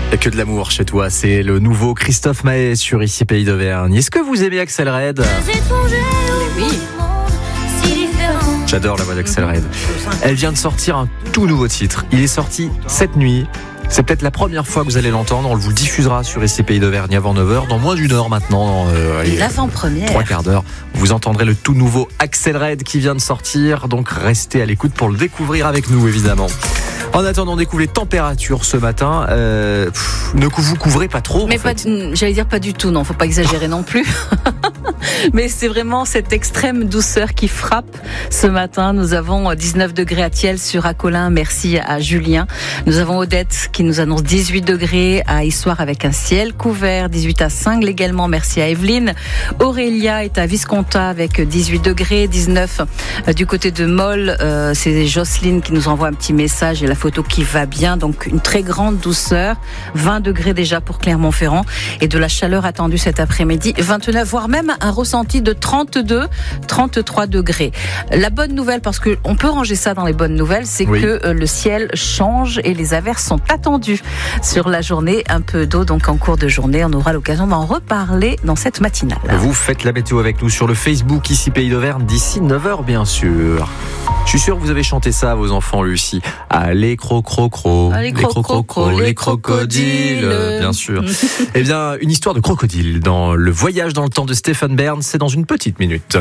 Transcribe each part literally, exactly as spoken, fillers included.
Et que de l'amour chez toi, c'est le nouveau Christophe Maé sur Ici Pays d'Auvergne. Est-ce que vous aimez Axel Red ? Oui. J'adore la voix d'Axel Red. Elle vient de sortir un tout nouveau titre. Il est sorti cette nuit. C'est peut-être la première fois que vous allez l'entendre. On vous le diffusera sur Ici Pays d'Auvergne avant neuf heures. Dans moins d'une heure maintenant. Euh, allez, l'avant-première. Trois quarts d'heure. Vous entendrez le tout nouveau Axel Red qui vient de sortir. Donc restez à l'écoute pour le découvrir avec nous, évidemment. En attendant, on découvre les températures ce matin. Euh, pff, ne vous couvrez pas trop. Mais en pas, fait. j'allais dire pas du tout, non, faut pas exagérer non plus. Mais c'est vraiment cette extrême douceur qui frappe ce matin. Nous avons dix-neuf degrés à Thiel sur Acolin, merci à Julien. Nous avons Odette qui nous annonce dix-huit degrés à Issoire avec un ciel couvert, dix-huit à Singles également, merci à Evelyne. Aurélia est à Visconta avec dix-huit degrés, dix-neuf du côté de Molle, euh, c'est Jocelyne qui nous envoie un petit message et la photo qui va bien, donc une très grande douceur, vingt degrés déjà pour Clermont-Ferrand et de la chaleur attendue cet après-midi, vingt-neuf, voire même un ressenti de trente-deux, trente-trois degrés. La bonne nouvelle, parce qu'on peut ranger ça dans les bonnes nouvelles, c'est oui. que euh, le ciel change et les averses sont attendues sur la journée. Un peu d'eau donc en cours de journée. On aura l'occasion d'en reparler dans cette matinale. Vous faites la météo avec nous sur le Facebook Ici Pays d'Auvergne d'ici neuf heures bien sûr. Je suis sûr que vous avez chanté ça à vos enfants, Lucie. Allez, cro-cro-cro, les cro-cro-cro, les crocodiles, bien sûr. Eh bien, une histoire de crocodile dans Le Voyage dans le temps de Stéphane Bern, c'est dans une petite minute.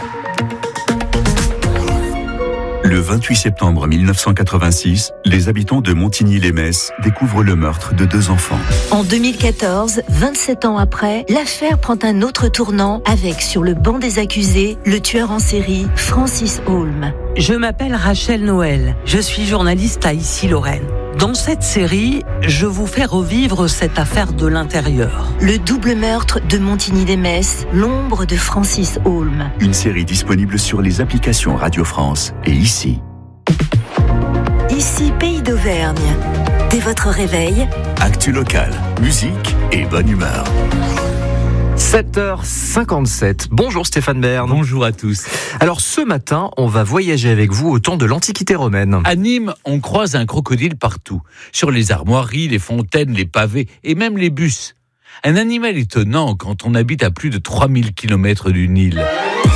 Le vingt-huit septembre mille neuf cent quatre-vingt-six, les habitants de Montigny-lès-Metz découvrent le meurtre de deux enfants. En deux mille quatorze, vingt-sept ans après, l'affaire prend un autre tournant avec, sur le banc des accusés, le tueur en série Francis Holm. Je m'appelle Rachel Noël, je suis journaliste à Issy-Lorraine. Dans cette série, je vous fais revivre cette affaire de l'intérieur. Le double meurtre de Montigny-lès-Metz, l'ombre de Francis Holm. Une série disponible sur les applications Radio France et Ici. Ici Pays d'Auvergne. Dès votre réveil, actu locale, musique et bonne humeur. sept heures cinquante-sept. Bonjour Stéphane Bern. Bonjour à tous. Alors ce matin, on va voyager avec vous au temps de l'Antiquité romaine. À Nîmes, on croise un crocodile partout. Sur les armoiries, les fontaines, les pavés et même les bus. Un animal étonnant quand on habite à plus de trois mille kilomètres du Nil.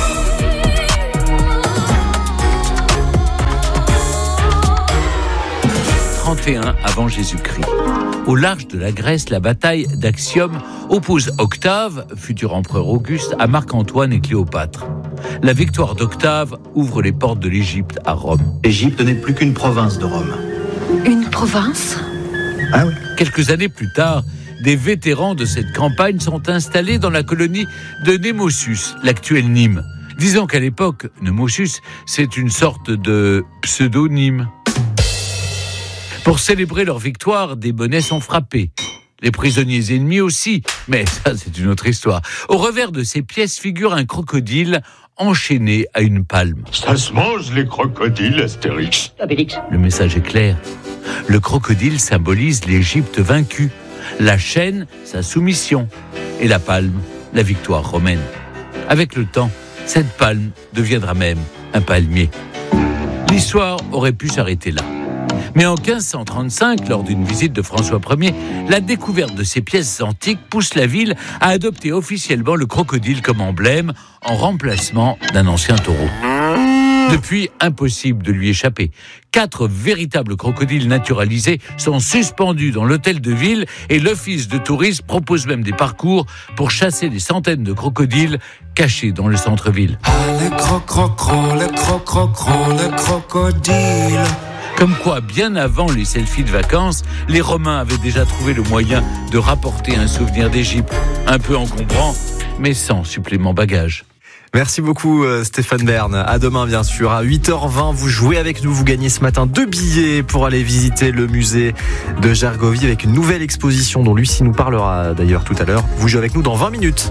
trente et un avant Jésus-Christ. Au large de la Grèce, la bataille d'Actium oppose Octave, futur empereur Auguste, à Marc-Antoine et Cléopâtre. La victoire d'Octave ouvre les portes de l'Égypte à Rome. L'Égypte n'est plus qu'une province de Rome. Une province ? Ah oui. Quelques années plus tard, des vétérans de cette campagne sont installés dans la colonie de Nemausus, l'actuelle Nîmes. Disons qu'à l'époque, Nemausus, c'est une sorte de pseudonyme. Pour célébrer leur victoire, des bonnets sont frappés. Les prisonniers ennemis aussi, mais ça c'est une autre histoire. Au revers de ces pièces figure un crocodile enchaîné à une palme. Ça se mange les crocodiles, Astérix. Obélix. Le message est clair. Le crocodile symbolise l'Égypte vaincue, la chaîne, sa soumission, et la palme, la victoire romaine. Avec le temps, cette palme deviendra même un palmier. L'histoire aurait pu s'arrêter là. Mais en quinze cent trente-cinq, lors d'une visite de François Ier, la découverte de ces pièces antiques pousse la ville à adopter officiellement le crocodile comme emblème en remplacement d'un ancien taureau. Depuis, impossible de lui échapper. Quatre véritables crocodiles naturalisés sont suspendus dans l'hôtel de ville et l'office de tourisme propose même des parcours pour chasser des centaines de crocodiles cachés dans le centre-ville. Ah, les cro-cro-cro, les cro-cro-cro, les crocodiles. Comme quoi, bien avant les selfies de vacances, les Romains avaient déjà trouvé le moyen de rapporter un souvenir d'Égypte. Un peu encombrant, mais sans supplément bagage. Merci beaucoup Stéphane Bern. À demain bien sûr. À huit heures vingt, vous jouez avec nous. Vous gagnez ce matin deux billets pour aller visiter le musée de Gergovie avec une nouvelle exposition dont Lucie nous parlera d'ailleurs tout à l'heure. Vous jouez avec nous dans vingt minutes.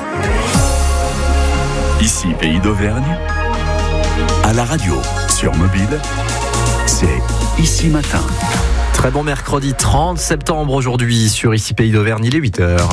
Ici Pays d'Auvergne, à la radio, sur mobile, c'est Ici Matin. Très bon mercredi trente septembre aujourd'hui sur Ici Pays d'Auvergne, il est huit heures.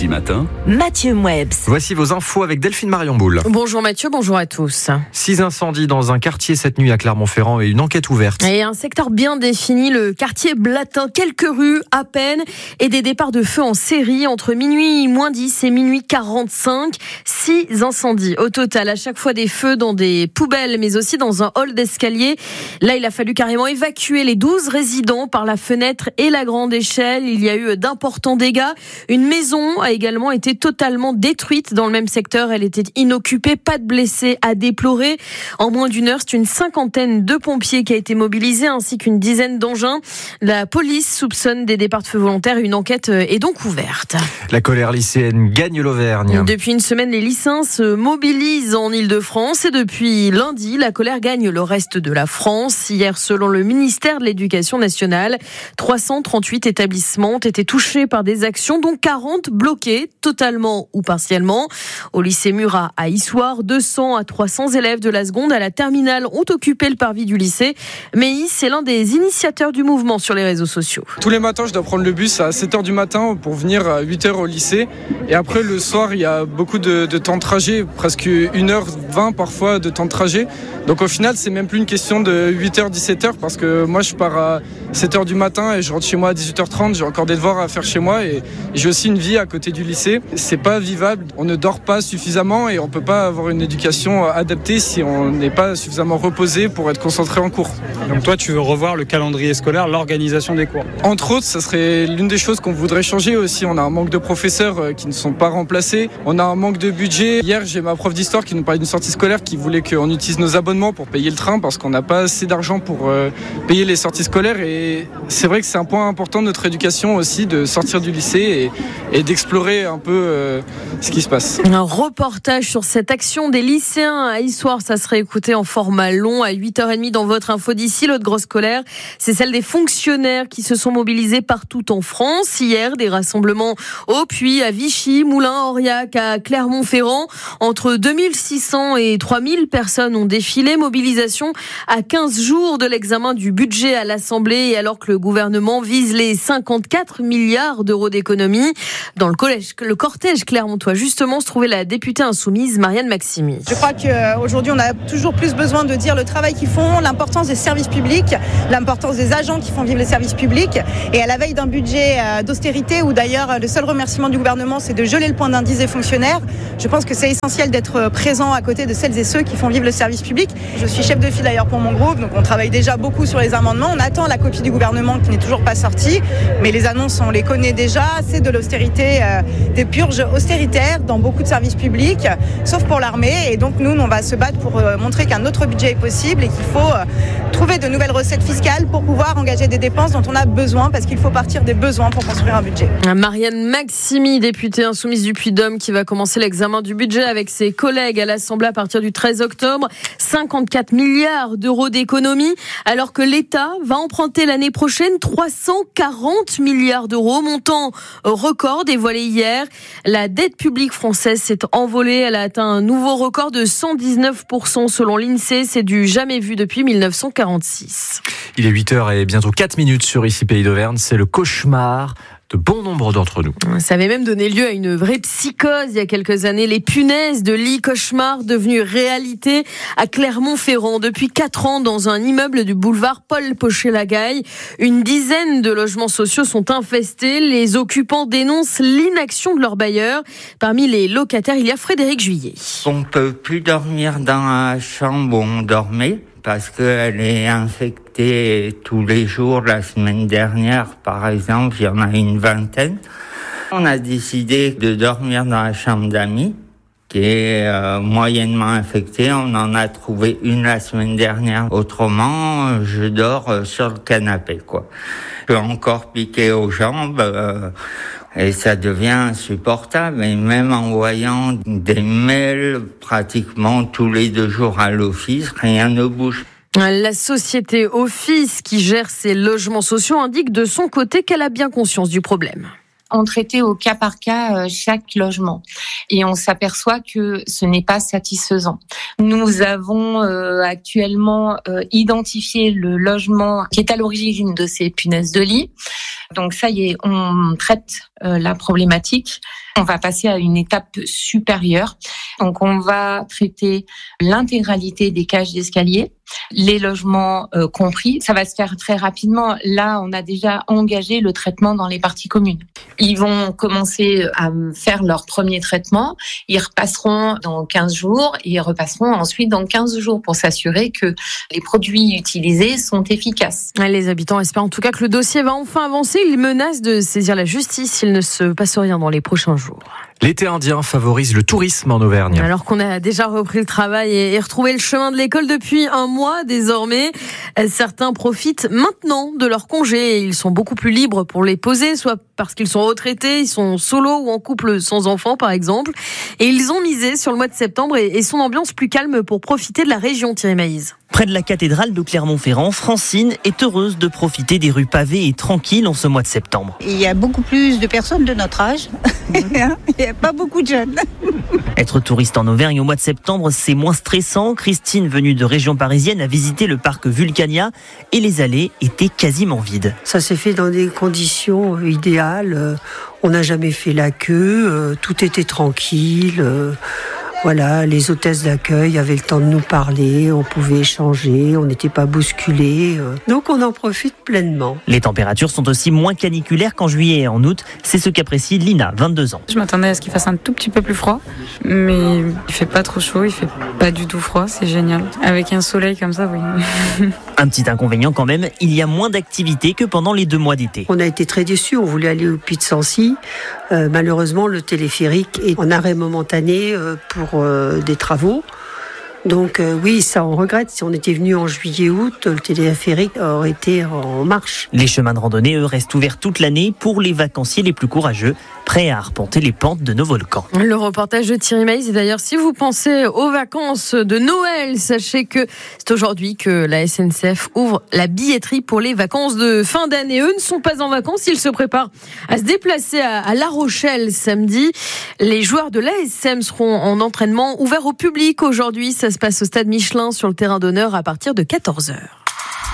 Midi Matin, Mathieu Mouebs. Voici vos infos avec Delphine Marion-Boul. Bonjour Mathieu, bonjour à tous. Six incendies dans un quartier cette nuit à Clermont-Ferrand et une enquête ouverte. Et un secteur bien défini, le quartier Blatin, quelques rues à peine et des départs de feu en série entre minuit moins dix et minuit quarante-cinq. Six incendies au total, à chaque fois des feux dans des poubelles mais aussi dans un hall d'escalier. Là, il a fallu carrément évacuer les douze résidents par la fenêtre et la grande échelle. Il y a eu d'importants dégâts. Une maison a également été totalement détruite dans le même secteur. Elle était inoccupée, pas de blessés à déplorer. En moins d'une heure, c'est une cinquantaine de pompiers qui a été mobilisée ainsi qu'une dizaine d'engins. La police soupçonne des départs de feu volontaires. Une enquête est donc ouverte. La colère lycéenne gagne l'Auvergne. Depuis une semaine, les lycéens se mobilisent en Île-de-France et depuis lundi, la colère gagne le reste de la France. Hier, selon le ministère de l'Éducation nationale, trois cent trente-huit établissements ont été touchés par des actions, dont quarante bloquées, totalement ou partiellement. Au lycée Murat à Issoire, deux cents à trois cents élèves de la seconde à la terminale ont occupé le parvis du lycée. Meis, c'est l'un des initiateurs du mouvement sur les réseaux sociaux. Tous les matins, je dois prendre le bus à sept heures du matin pour venir à huit heures au lycée. Et après, le soir, il y a beaucoup de, de temps de trajet, presque une heure vingt parfois de temps de trajet. Donc au final, c'est même plus une question de huit heures, dix-sept heures parce que moi, je pars à sept heures du matin et je rentre chez moi à dix-huit heures trente. J'ai encore des devoirs à faire chez moi et j'ai aussi une vie à côté du lycée. C'est pas vivable. On ne dort pas suffisamment et on peut pas avoir une éducation adaptée si on n'est pas suffisamment reposé pour être concentré en cours. Donc toi, tu veux revoir le calendrier scolaire, l'organisation des cours. Entre autres, ça serait l'une des choses qu'on voudrait changer aussi. On a un manque de professeurs qui ne sont pas remplacés. On a un manque de budget. Hier, j'ai ma prof d'histoire qui nous parlait d'une sortie scolaire qui voulait qu'on utilise nos abonnements pour payer le train parce qu'on n'a pas assez d'argent pour euh, payer les sorties scolaires. Et c'est vrai que c'est un point important de notre éducation aussi, de sortir du lycée et, et d'explorer un peu euh, ce qui se passe. Un reportage sur cette action des lycéens à Issoire, ça serait écouté en format long à huit heures trente dans votre info d'ici. L'autre grosse colère, c'est celle des fonctionnaires qui se sont mobilisés partout en France. Hier, des rassemblements au Puy, à Vichy, Moulins, Aurillac, à Clermont-Ferrand. Entre deux mille six cents et trois mille personnes ont défilé. Mobilisation à quinze jours de l'examen du budget à l'Assemblée et alors que le gouvernement vise les cinquante-quatre milliards d'euros d'économies. Dans le collège, le cortège clermontois, justement, se trouvait la députée insoumise Marianne Maximi. Je crois qu'aujourd'hui, on a toujours plus besoin de dire le travail qu'ils font, l'importance des services publics, l'importance des agents qui font vivre les services publics. Et à la veille d'un budget d'austérité, où d'ailleurs le seul remerciement du gouvernement, c'est de geler le point d'indice des fonctionnaires, je pense que c'est essentiel d'être présent à côté de celles et ceux qui font vivre le service public. Je suis chef de file d'ailleurs pour mon groupe, donc on travaille déjà beaucoup sur les amendements. On attend la copie du gouvernement qui n'est toujours pas sortie, mais les annonces, on les connaît déjà. C'est de l'austérité, euh, des purges austéritaires dans beaucoup de services publics, sauf pour l'armée. Et donc nous, on va se battre pour euh, montrer qu'un autre budget est possible et qu'il faut euh, trouver de nouvelles recettes fiscales pour pouvoir engager des dépenses dont on a besoin, parce qu'il faut partir des besoins pour construire un budget. Marianne Maximi, députée insoumise du Puy-de-Dôme, qui va commencer l'examen du budget avec ses collègues à l'Assemblée à partir du treize octobre. cinquante-quatre milliards d'euros d'économies, alors que l'État va emprunter l'année prochaine trois cent quarante milliards d'euros, montant record dévoilé hier. La dette publique française s'est envolée, elle a atteint un nouveau record de cent dix-neuf pour cent selon l'INSEE, c'est du jamais vu depuis mille neuf cent quarante-six. Il est huit heures et bientôt quatre minutes sur Ici Pays d'Auvergne, c'est le cauchemar de bon nombre d'entre nous. Ça avait même donné lieu à une vraie psychose il y a quelques années. Les punaises de lit cauchemar devenues réalité à Clermont-Ferrand. Depuis quatre ans, dans un immeuble du boulevard Paul Pochet-Lagaille, une dizaine de logements sociaux sont infestés. Les occupants dénoncent l'inaction de leurs bailleurs. Parmi les locataires, il y a Frédéric Juillet. On peut plus dormir dans la chambre où on dormait, parce qu'elle est infectée tous les jours. La semaine dernière, par exemple, il y en a une vingtaine. On a décidé de dormir dans la chambre d'amis, qui est euh, moyennement infectée. On en a trouvé une la semaine dernière. Autrement, je dors euh, sur le canapé, quoi. Je peux encore piquer aux jambes, euh, et ça devient insupportable. Et même en voyant des mails pratiquement tous les deux jours à l'office, rien ne bouge. La société Office, qui gère ces logements sociaux, indique de son côté qu'elle a bien conscience du problème. On traitait au cas par cas chaque logement et on s'aperçoit que ce n'est pas satisfaisant. Nous avons euh, actuellement euh, identifié le logement qui est à l'origine de ces punaises de lit. Donc ça y est, on traite euh, la problématique. On va passer à une étape supérieure. Donc, on va traiter l'intégralité des cages d'escalier, les logements euh, compris. Ça va se faire très rapidement. Là, on a déjà engagé le traitement dans les parties communes. Ils vont commencer à faire leur premier traitement. Ils repasseront dans quinze jours et ils repasseront ensuite dans quinze jours pour s'assurer que les produits utilisés sont efficaces. Les habitants espèrent en tout cas que le dossier va enfin avancer. Ils menacent de saisir la justice s'il ne se passe rien dans les prochains jours. L'été indien favorise le tourisme en Auvergne. Alors qu'on a déjà repris le travail et retrouvé le chemin de l'école depuis un mois désormais, certains profitent maintenant de leurs congés. Ils sont beaucoup plus libres pour les poser, soit parce qu'ils sont retraités, ils sont solo ou en couple sans enfants par exemple. Et ils ont misé sur le mois de septembre et son ambiance plus calme pour profiter de la région, Thierry Maïs. Près de la cathédrale de Clermont-Ferrand, Francine est heureuse de profiter des rues pavées et tranquilles en ce mois de septembre. Il y a beaucoup plus de personnes de notre âge. Il n'y a pas beaucoup de jeunes. Être touriste en Auvergne au mois de septembre, c'est moins stressant. Christine, venue de région parisienne, a visité le parc Vulcania et les allées étaient quasiment vides. Ça s'est fait dans des conditions idéales. On n'a jamais fait la queue, tout était tranquille. Voilà, les hôtesses d'accueil avaient le temps de nous parler, on pouvait échanger, on n'était pas bousculés. Donc on en profite pleinement. Les températures sont aussi moins caniculaires qu'en juillet et en août. C'est ce qu'apprécie Lina, vingt-deux ans. Je m'attendais à ce qu'il fasse un tout petit peu plus froid, mais il fait pas trop chaud, il fait pas du tout froid, c'est génial. Avec un soleil comme ça, oui. Un petit inconvénient quand même, il y a moins d'activités que pendant les deux mois d'été. On a été très déçus, on voulait aller au Puy de Sancy. Euh, malheureusement, le téléphérique est en arrêt momentané euh, pour euh, des travaux. Donc euh, oui, ça on regrette. Si on était venu en juillet-août, le téléphérique aurait été en marche. Les chemins de randonnée, eux, restent ouverts toute l'année pour les vacanciers les plus courageux, prêts à arpenter les pentes de nos volcans. Le reportage de Thierry Maïs. Et d'ailleurs, si vous pensez aux vacances de Noël, sachez que c'est aujourd'hui que la S N C F ouvre la billetterie pour les vacances de fin d'année. Eux ne sont pas en vacances, ils se préparent à se déplacer à, à La Rochelle samedi. Les joueurs de l'A S M seront en entraînement ouvert au public aujourd'hui. Ça se passe au stade Michelin sur le terrain d'honneur à partir de quatorze heures.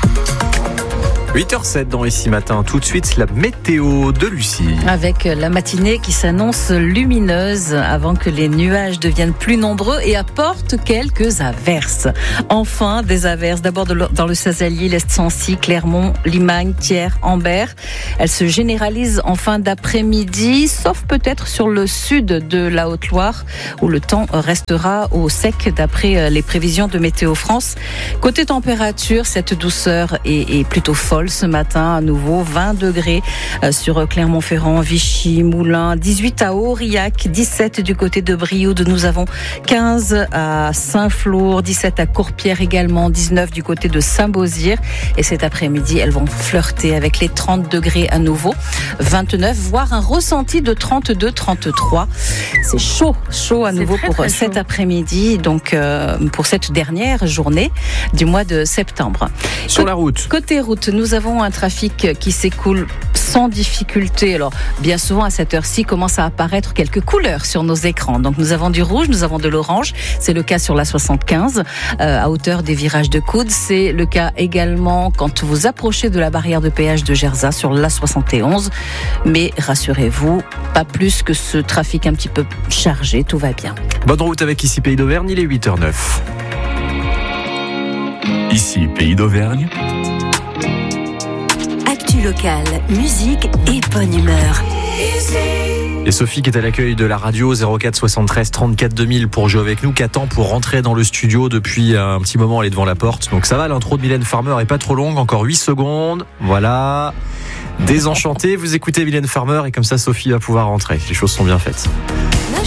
huit heures zéro sept dans Ici Matin. Tout de suite, la météo de Lucie. Avec la matinée qui s'annonce lumineuse avant que les nuages deviennent plus nombreux et apportent quelques averses. Enfin, des averses. D'abord dans le Sazalier, l'Est-Sancy, Clermont, Limagne, Thiers, Ambert. Elles se généralisent en fin d'après-midi, sauf peut-être sur le sud de la Haute-Loire, où le temps restera au sec d'après les prévisions de Météo France. Côté température, cette douceur est, est plutôt folle. Ce matin, à nouveau, vingt degrés sur Clermont-Ferrand, Vichy, Moulins, dix-huit à Aurillac, dix-sept du côté de Brioude. Nous avons quinze à Saint-Flour, dix-sept à Courpierre également, dix-neuf du côté de Saint-Beauzire. Et cet après-midi, elles vont flirter avec les trente degrés à nouveau, vingt-neuf, voire un ressenti de trente-deux, trente-trois. C'est chaud, chaud à nouveau très, pour très cet chaud. Après-midi, donc euh, pour cette dernière journée du mois de septembre. Sur la route. Côté route, nous avons un trafic qui s'écoule sans difficulté. Alors, bien souvent, à cette heure-ci, commencent à apparaître quelques couleurs sur nos écrans. Donc, nous avons du rouge, nous avons de l'orange. C'est le cas sur la soixante-quinze, euh, à hauteur des virages de Coude. C'est le cas également quand vous approchez de la barrière de péage de Gerzat sur la soixante et onze. Mais rassurez-vous, pas plus que ce trafic un petit peu chargé. Tout va bien. Bonne route avec Ici Pays d'Auvergne, il est huit heures neuf. Ici Pays d'Auvergne. Actu locale, musique et bonne humeur. Et Sophie qui est à l'accueil de la radio, zéro quatre soixante-treize trente-quatre deux mille pour jouer avec nous, qu'attend pour rentrer dans le studio depuis un petit moment, elle est devant la porte. Donc ça va, l'intro de Mylène Farmer est pas trop longue, encore huit secondes. Voilà. Désenchanté, vous écoutez Mylène Farmer et comme ça Sophie va pouvoir rentrer. Les choses sont bien faites.